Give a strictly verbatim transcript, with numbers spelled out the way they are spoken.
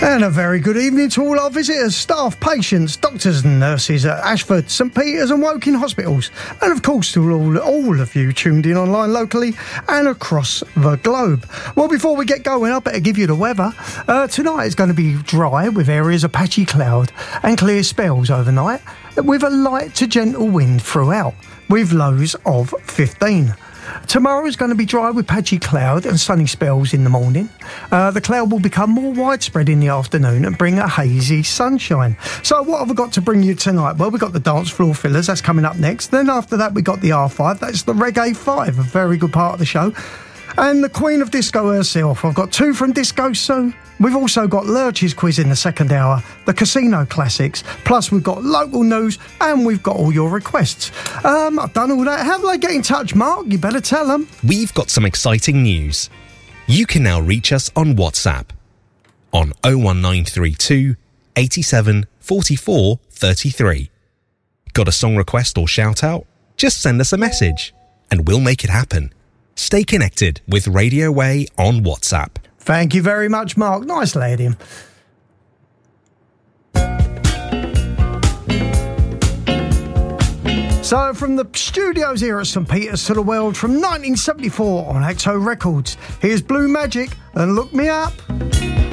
And a very good evening to all our visitors, staff, patients, doctors and nurses at Ashford, St Peter's and Woking hospitals. And of course to all, all of you tuned in online locally and across the globe. Well, before we get going, I better give you the weather. Uh, tonight is going to be dry with areas of patchy cloud and clear spells overnight, with a light to gentle wind throughout, with lows of fifteen. Tomorrow is going to be dry with patchy cloud and sunny spells in the morning. Uh, the cloud will become more widespread in the afternoon and bring a hazy sunshine. So what have I got to bring you tonight? Well, we've got the dance floor fillers, that's coming up next. Then after that, we've got the R five, that's the Reggae five, a very good part of the show. And the Queen of Disco herself. I've got two from Disco Sue. We've also got Lurch's quiz in the second hour, the casino classics, plus we've got local news and we've got all your requests. Um, I've done all that. How do they get in touch, Mark? You better tell them. We've got some exciting news. You can now reach us on WhatsApp on oh one nine three two, eighty-seven, forty-four, thirty-three. Got a song request or shout out? Just send us a message and we'll make it happen. Stay connected with Radio Way on WhatsApp. Thank you very much, Mark. Nice lady. So, from the studios here at St Peter's to the world from nineteen seventy-four on Acto Records, here's Blue Magic and Look Me Up.